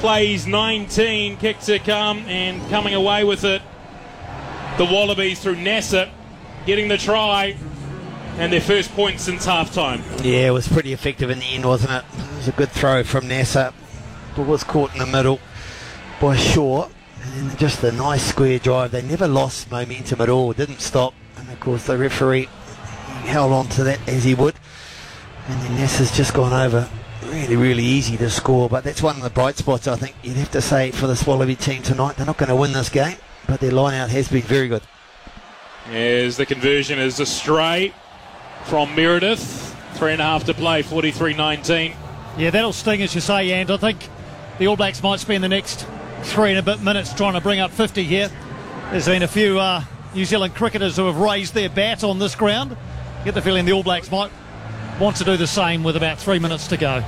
plays 19, kick to come, and coming away with it, the Wallabies through Nasser, getting the try and their first point since half-time. Yeah, it was pretty effective in the end, wasn't it? It was a good throw from Nasser, but was caught in the middle by Shaw, and then just a nice square drive. They never lost momentum at all, didn't stop, and of course the referee held on to that as he would, and then Nasser's just gone over. Really, really easy to score, but that's one of the bright spots, I think you'd have to say, for this Wallaby team tonight. They're not going to win this game, but their line-out has been very good. As the conversion is astray from Meredith. 3.5 to play, 43-19. Yeah, that'll sting, as you say, and I think the All Blacks might spend the next 3 and a bit minutes trying to bring up 50 here. There's been a few New Zealand cricketers who have raised their bat on this ground. Get the feeling the All Blacks might want to do the same with about 3 minutes to go.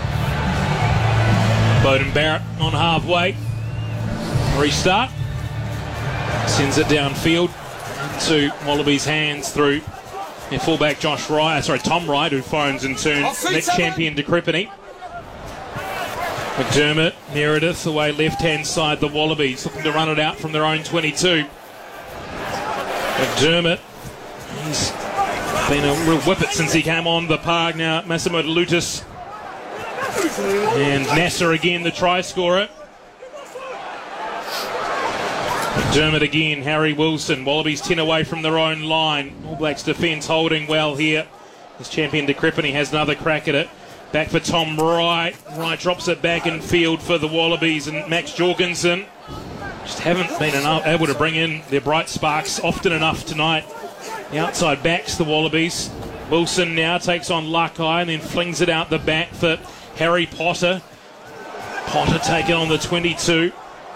Beauden Barrett on halfway. Restart. Sends it downfield into Wallabies' hands through their fullback Tom Wright, who phones in turn. Next champion Decrepini. McDermott, Meredith away left-hand side, the Wallabies looking to run it out from their own 22. McDermott, he's been a real whippet since he came on the park now. Massimo Lutis. And Nasser again, the try scorer. McDermott again, Harry Wilson. Wallabies 10 away from their own line. All Blacks defence holding well here. This champion Decrepini has another crack at it. Back for Tom Wright. Wright drops it back in field for the Wallabies, and Max Jorgensen just haven't been able to bring in their bright sparks often enough tonight. The outside backs the Wallabies. Wilson now takes on Lakai and then flings it out the back for Harry Potter. Potter taken on the 22.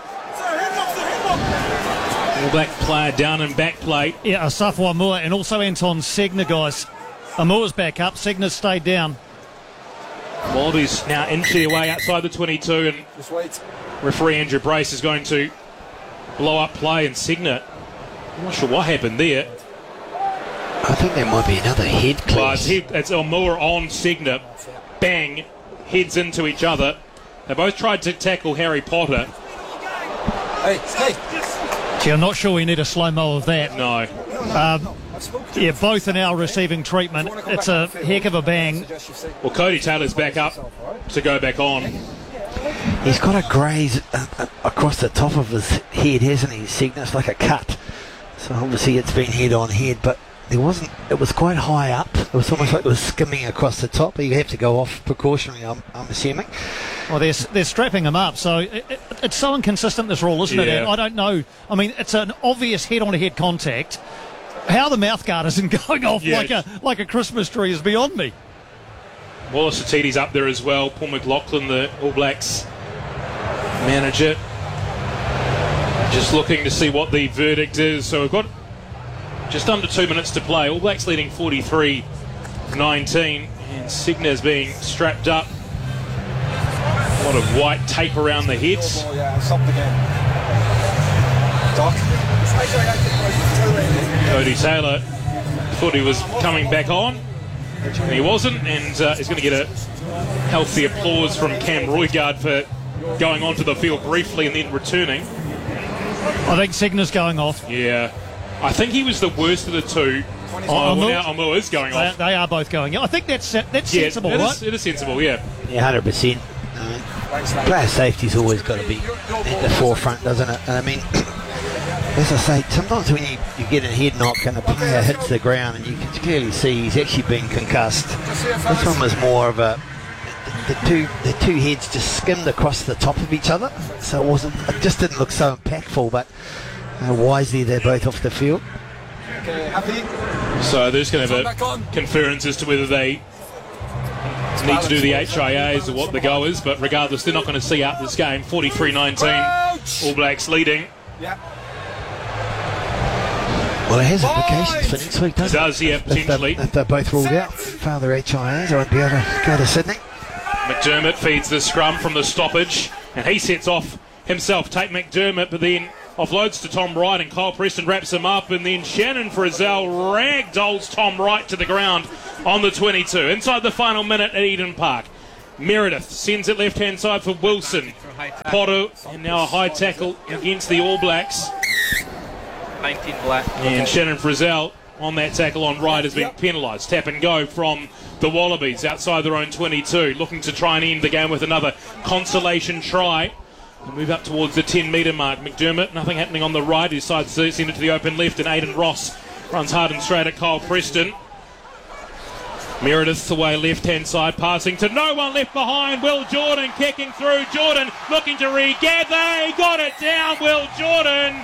All Black player down and back plate. Yeah, Asaf Wamua and also Anton Segner, guys. Amua's back up, Segner's stayed down. Wallabies now into their way outside the 22, and referee Andrew Brace is going to blow up play, and Segner, I'm not sure what happened there. I think there might be another head clash. Well, it's Amua on Segner. Bang, heads into each other. They both tried to tackle Harry Potter. Hey. Gee, I'm not sure we need a slow-mo of that. No. Yeah, both are now receiving treatment. It's a heck of a bang. Well, Cody Taylor's back up to go back on. He's got a graze across the top of his head, hasn't he? Segner's like a cut. So obviously it's been head on head, but it was quite high up. It was almost like it was skimming across the top. You have to go off precautionary, I'm assuming. Well, they're strapping him up, so it's so inconsistent, this rule, isn't it? And I don't know. I mean, it's an obvious head-on-head contact. How the mouthguard isn't going off like a Christmas tree is beyond me. Wallace Atiti's up there as well. Paul McLaughlin, the All Blacks manager, just looking to see what the verdict is. So we've got just under 2 minutes to play. All Blacks leading 43-19, and Segner's being strapped up. A lot of white tape around the heads. Cody Taylor thought he was coming back on, and he wasn't, and he's going to get a healthy applause from Cam Roigard for going onto the field briefly and then returning. I think Segner's going off. Yeah. I think he was the worst of the two. Now Amua is going off. They are both going. I think that's sensible, right? It is sensible, yeah. Yeah, 100%. Player safety's always got to be at the forefront, doesn't it? And I mean, as I say, sometimes when you get a head knock and a player hits the ground and you can clearly see he's actually been concussed. This one was more of a... The two heads just skimmed across the top of each other, so it just didn't look so impactful, but wisely they're both off the field. So they're just going to have a conference as to whether they need to do the HIAs or what the go is, but regardless, they're not going to see out this game. 43-19, All Blacks leading. Well, it has implications for next week, doesn't it? It does, yeah, potentially. If they're both ruled out, fail their HIAs, I won't be able to go to Sydney. McDermott feeds the scrum from the stoppage, and he sets off himself. Take McDermott, but then offloads to Tom Wright, and Kyle Preston wraps him up, and then Shannon Frizzell ragdolls Tom Wright to the ground on the 22. Inside the final minute at Eden Park. Meredith sends it left-hand side for Wilson. Potter, and now a high tackle against the All Blacks. 19 black. And Shannon Frizzell on that tackle on right has been penalised. Tap and go from the Wallabies outside their own 22, looking to try and end the game with another consolation try. We'll move up towards the 10-metre mark. McDermott, nothing happening on the right. He decides to send it to the open left, and Aidan Ross runs hard and straight at Kyle Preston. Meredith away left-hand side, passing to no one left behind. Will Jordan kicking through. Jordan looking to regather. He got it down. Will Jordan,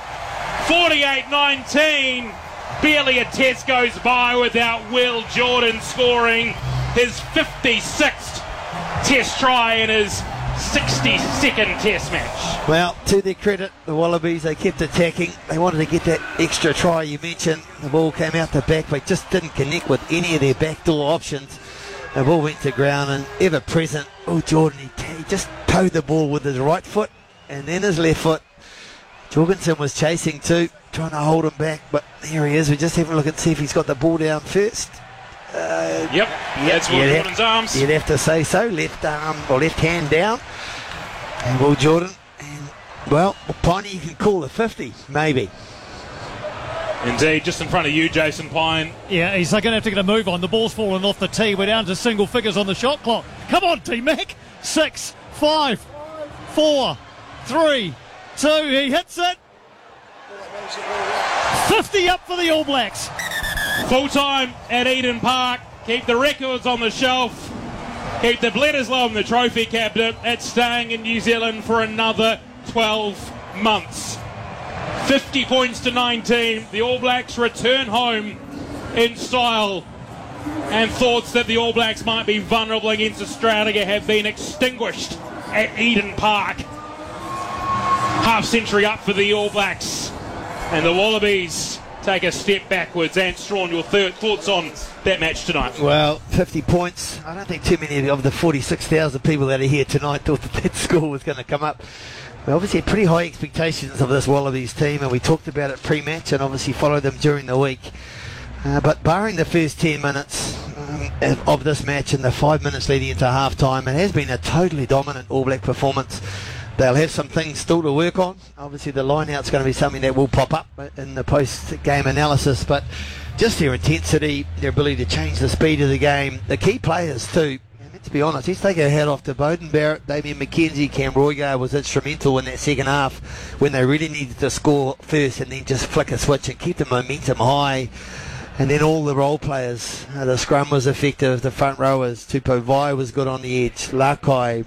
48-19. Barely a test goes by without Will Jordan scoring his 56th test try in his 62nd test match. Well, to their credit, the Wallabies, they kept attacking. They wanted to get that extra try you mentioned. The ball came out the back, but just didn't connect with any of their backdoor options. The ball went to ground, and ever present, Jordan, he just towed the ball with his right foot and then his left foot. Jorgensen was chasing too, trying to hold him back, but there he is. We just have a look and see if he's got the ball down first. That's Will Jordan's arms. You'd have to say so. Left arm or left hand down. And Will Jordan. And, well, Piney, you can call the 50, maybe. Indeed, just in front of you, Jason Pine. Yeah, he's going to have to get a move on. The ball's fallen off the tee. We're down to single figures on the shot clock. Come on, T-Mac. 6, 5, 4, 3, 2. He hits it. 50 up for the All Blacks. Full time at Eden Park. Keep the records on the shelf. Keep the Bledisloe and the trophy cabinet. It's staying in New Zealand for another 12 months. 50 points to 19. The All Blacks return home in style. And thoughts that the All Blacks might be vulnerable against Australia have been extinguished at Eden Park. Half century up for the All Blacks. And the Wallabies take a step backwards. Ant Strawn, your thoughts on that match tonight? Well, 50 points. I don't think too many of the 46,000 people that are here tonight thought that score was going to come up. We obviously had pretty high expectations of this Wallabies team, and we talked about it pre-match and obviously followed them during the week. But barring the first 10 minutes of this match and the 5 minutes leading into half-time, it has been a totally dominant All Black performance. They'll have some things still to work on. Obviously, the line-out's going to be something that will pop up in the post-game analysis, but just their intensity, their ability to change the speed of the game, the key players too. And to be honest, let's take a hat off to Bowden Barrett, Damien McKenzie, Cam Roygar was instrumental in that second half when they really needed to score first and then just flick a switch and keep the momentum high. And then all the role players, the scrum was effective, the front rowers, Tupou Vaa'i was good on the edge, Lakai,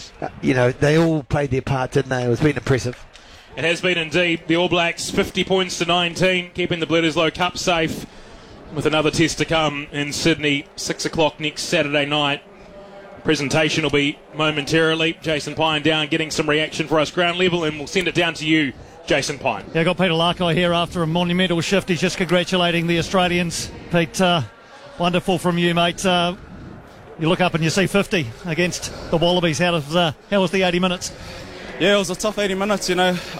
they all played their part, didn't they? It's been impressive. It has been indeed. The All Blacks 50 points to 19, keeping the Bledisloe Cup safe with another test to come in Sydney, 6 o'clock next Saturday night. Presentation will be momentarily. Jason Pine down getting some reaction for us ground level, and we'll send it down to you, Jason Pine. Yeah, I got Peter Lakai here after a monumental shift. He's just congratulating the Australians. Pete, wonderful from you, mate. You look up and you see 50 against the Wallabies. How was the 80 minutes? Yeah, it was a tough 80 minutes,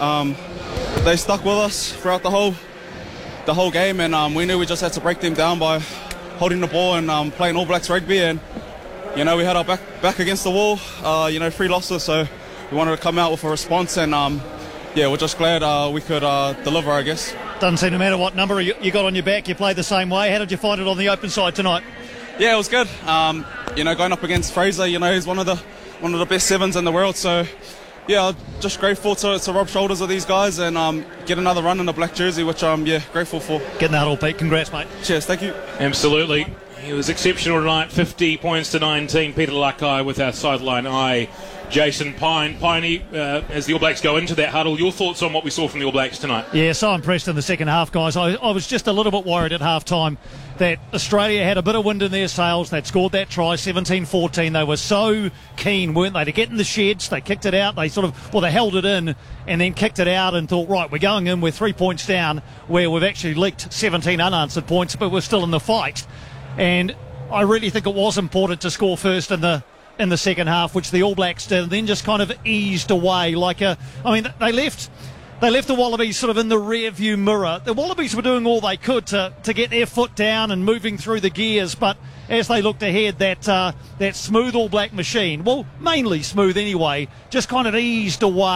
They stuck with us throughout the whole game, and we knew we just had to break them down by holding the ball and playing All Blacks rugby. And, we had our back against the wall, 3 losses, so we wanted to come out with a response. And, we're just glad we could deliver, I guess. Doesn't seem to matter what number you got on your back, you played the same way. How did you find it on the open side tonight? Yeah, it was good. Going up against Fraser, he's one of the best sevens in the world. So, yeah, just grateful to rub shoulders with these guys and get another run in the black jersey, which I'm grateful for. Getting that all, Pete. Congrats, mate. Cheers. Thank you. Absolutely. He was exceptional tonight. 50 points to 19. Peter Lakai with our sideline eye. Jason Pine. Piney, as the All Blacks go into that huddle, your thoughts on what we saw from the All Blacks tonight? Yeah, so impressed in the second half, guys. I was just a little bit worried at half-time that Australia had a bit of wind in their sails. They'd scored that try, 17-14. They were so keen, weren't they, to get in the sheds. They kicked it out. They they held it in and then kicked it out and thought, right, we're going in, we're 3 points down, where we've actually leaked 17 unanswered points, but we're still in the fight. And I really think it was important to score first in the second half, which the All Blacks did, and then just kind of eased away. They left they left the Wallabies sort of in the rear view mirror. The Wallabies were doing all they could to get their foot down and moving through the gears, but as they looked ahead, that smooth All Black machine, well, mainly smooth anyway, just kind of eased away.